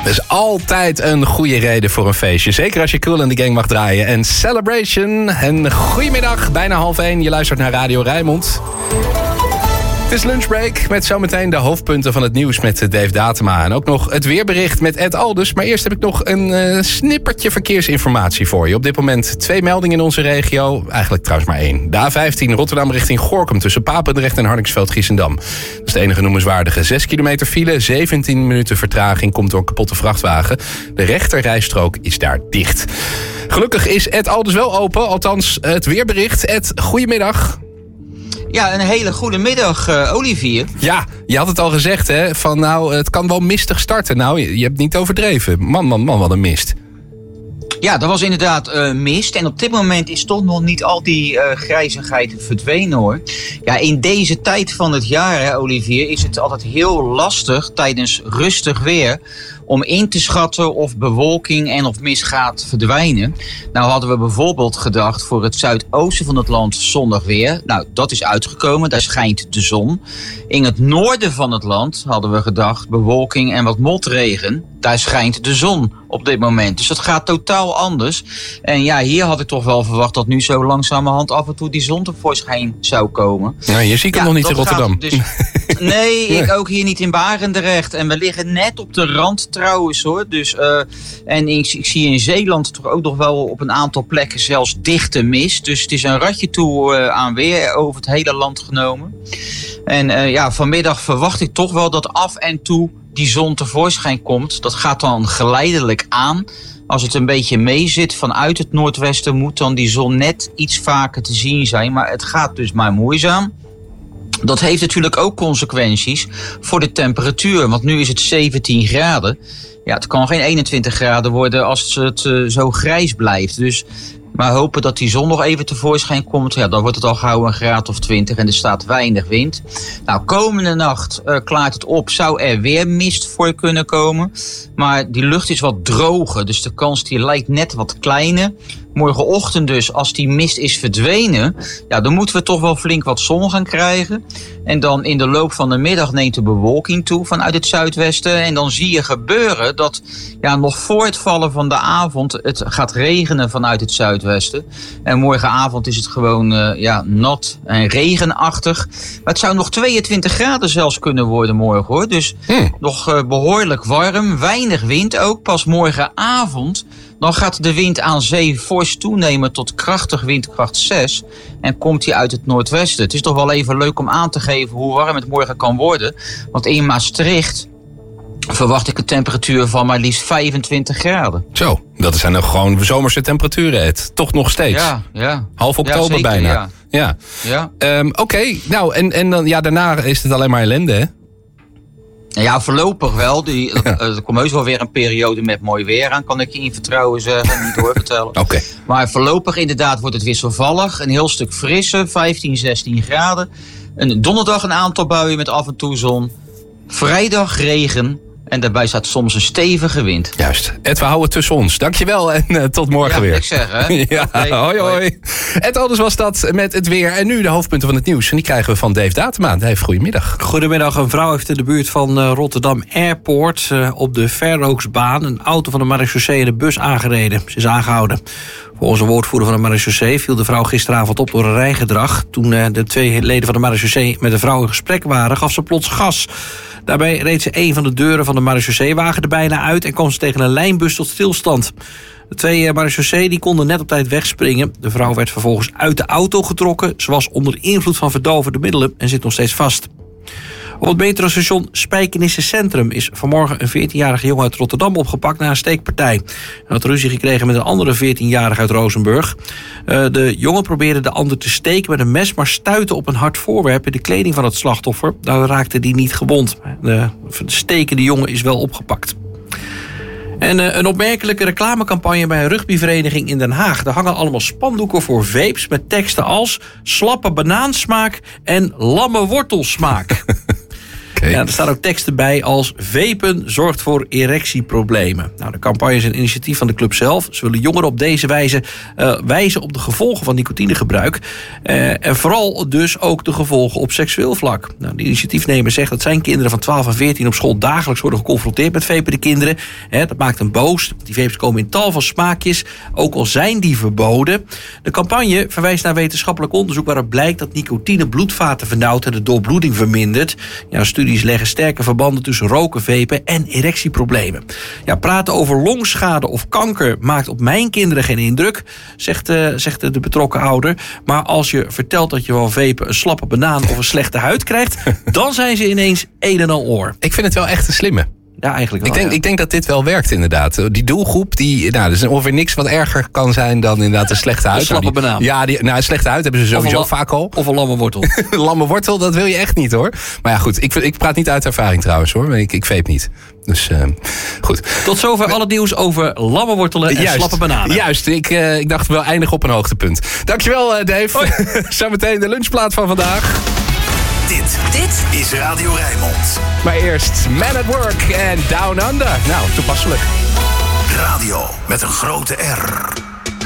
Er is altijd een goede reden voor een feestje. Zeker als je Kool and the Gang mag draaien. En Celebration. En goedemiddag, bijna 12:30. Je luistert naar Radio Rijnmond. Het is lunchbreak met zometeen de hoofdpunten van het nieuws met Dave Datema. En ook nog het weerbericht met Ed Aldus. Maar eerst heb ik nog een snippertje verkeersinformatie voor je. Op dit moment 2 meldingen in onze regio. Eigenlijk trouwens maar 1. De A15 Rotterdam richting Gorinchem tussen Papendrecht en Hardingsveld-Giessendam. Dat is de enige noemenswaardige. 6 kilometer file, 17 minuten vertraging. Komt door een kapotte vrachtwagen. De rechterrijstrook is daar dicht. Gelukkig is Ed Aldus wel open. Althans, het weerbericht. Ed, goedemiddag. Ja, een hele goede middag, Olivier. Ja, je had het al gezegd, hè? Van nou, het kan wel mistig starten. Nou, je hebt niet overdreven. Man, wat een mist. Ja, dat was inderdaad mist. En op dit moment is toch nog niet al die grijzigheid verdwenen, hoor. Ja, in deze tijd van het jaar, hè, Olivier, is het altijd heel lastig tijdens rustig weer om in te schatten of bewolking en of mist gaat verdwijnen. Nou hadden we bijvoorbeeld gedacht voor het zuidoosten van het land zonnig weer. Nou, dat is uitgekomen, daar schijnt de zon. In het noorden van het land hadden we gedacht bewolking en wat motregen. Daar schijnt de zon op dit moment. Dus dat gaat totaal anders. En ja, hier had ik toch wel verwacht dat nu zo langzamerhand af en toe die zon tevoorschijn zou komen. Ja, je ziet hem nog niet in Rotterdam. Dus, nee, ik ook hier niet in Barendrecht. En we liggen net op de rand trouwens, hoor. Dus, en ik zie in Zeeland toch ook nog wel op een aantal plekken zelfs dichte mist. Dus het is een ratje toe aan weer over het hele land genomen. En ja, vanmiddag verwacht ik toch wel dat af en toe die zon tevoorschijn komt. Dat gaat dan geleidelijk aan. Als het een beetje meezit vanuit het noordwesten moet dan die zon net iets vaker te zien zijn. Maar het gaat dus maar moeizaam. Dat heeft natuurlijk ook consequenties voor de temperatuur. Want nu is het 17 graden. Ja, het kan geen 21 graden worden als het zo grijs blijft. Dus maar hopen dat die zon nog even tevoorschijn komt. Ja, dan wordt het al gauw een graad of 20 en er staat weinig wind. Nou, komende nacht klaart het op. Zou er weer mist voor kunnen komen. Maar die lucht is wat droger. Dus de kans die lijkt net wat kleiner. Morgenochtend dus, als die mist is verdwenen, ja, dan moeten we toch wel flink wat zon gaan krijgen. En dan in de loop van de middag neemt de bewolking toe vanuit het zuidwesten. En dan zie je gebeuren dat ja, nog voor het vallen van de avond het gaat regenen vanuit het zuidwesten. En morgenavond is het gewoon nat en regenachtig. Maar het zou nog 22 graden zelfs kunnen worden morgen, hoor. Dus nog behoorlijk warm, weinig wind ook. Pas morgenavond dan gaat de wind aan zee fors toenemen tot krachtig windkracht 6. En komt die uit het noordwesten. Het is toch wel even leuk om aan te geven hoe warm het morgen kan worden. Want in Maastricht verwacht ik een temperatuur van maar liefst 25 graden. Zo, dat zijn nog gewoon zomerse temperaturen, Ed. Toch nog steeds. Ja. Half oktober zeker, bijna. Ja. Oké, nou en dan, ja, daarna is het alleen maar ellende, hè? Ja, voorlopig wel. Er komt heus wel weer een periode met mooi weer aan, kan ik je in vertrouwen zeggen, niet doorvertellen. Okay. Maar voorlopig inderdaad wordt het wisselvallig. Een heel stuk frisser, 15, 16 graden. Een donderdag een aantal buien met af en toe zon. Vrijdag regen. En daarbij staat soms een stevige wind. Juist. Ed, we houden tussen ons. Dankjewel en tot morgen weer. Ja, ik zeg, hè. Ja, okay. Hoi. Ed Aldus was dat met het weer. En nu de hoofdpunten van het nieuws. En die krijgen we van Dave Datema. Dave, goedemiddag. Goedemiddag. Een vrouw heeft in de buurt van Rotterdam Airport op de Fairhoaxbaan een auto van de marechaussee in de bus aangereden. Ze is aangehouden. Volgens een woordvoerder van de marechaussee viel de vrouw gisteravond op door een rijgedrag. Toen de 2 leden van de marechaussee met de vrouw in gesprek waren, gaf ze plots gas. Daarbij reed ze een van de deuren van de marechausseewagen er bijna uit en kwam ze tegen een lijnbus tot stilstand. De 2 marechaussee die konden net op tijd wegspringen. De vrouw werd vervolgens uit de auto getrokken. Ze was onder invloed van verdovende middelen en zit nog steeds vast. Op het metrostation Spijkenisse Centrum is vanmorgen een 14-jarige jongen uit Rotterdam opgepakt na een steekpartij. Hij had ruzie gekregen met een andere 14-jarige uit Rozenburg. De jongen probeerde de ander te steken met een mes, maar stuitte op een hard voorwerp in de kleding van het slachtoffer. Daar raakte die niet gewond. De stekende jongen is wel opgepakt. En een opmerkelijke reclamecampagne bij een rugbyvereniging in Den Haag. Er hangen allemaal spandoeken voor vapes met teksten als slappe banaansmaak en lamme wortelsmaak. Oké. Ja, er staan ook teksten bij als vapen zorgt voor erectieproblemen. Nou, de campagne is een initiatief van de club zelf. Ze willen jongeren op deze wijze wijzen op de gevolgen van nicotinegebruik. En vooral dus ook de gevolgen op seksueel vlak. Nou, de initiatiefnemer zegt dat zijn kinderen van 12 en 14 op school dagelijks worden geconfronteerd met vapende kinderen. Dat maakt hem boos. Die vapes komen in tal van smaakjes, ook al zijn die verboden. De campagne verwijst naar wetenschappelijk onderzoek waaruit blijkt dat nicotine bloedvaten vernauwt en de doorbloeding vermindert. Ja, studies leggen sterke verbanden tussen roken, vapen en erectieproblemen. Ja, praten over longschade of kanker maakt op mijn kinderen geen indruk, zegt de betrokken ouder. Maar als je vertelt dat je van vapen een slappe banaan of een slechte huid krijgt, dan zijn ze ineens een en al oor. Ik vind het wel echt een slimme. Ja, eigenlijk wel. Ik denk dat dit wel werkt inderdaad. Die doelgroep, er is ongeveer niks wat erger kan zijn dan inderdaad een slechte huid. Een slappe banaan. Ja, een slechte huid hebben ze sowieso vaak al. Of een lamme wortel. Lamme wortel, dat wil je echt niet hoor. Maar ja goed, ik praat niet uit ervaring trouwens hoor. Ik vape niet. Dus goed. Tot zover al het nieuws over lamme wortelen en slappe bananen. Juist, ik dacht wel eindigen op een hoogtepunt. Dankjewel Dave. Zometeen de lunchplaat van vandaag. Dit is Radio Rijnmond. Maar eerst Man at Work en Down Under. Nou, toepasselijk. Radio met een grote R.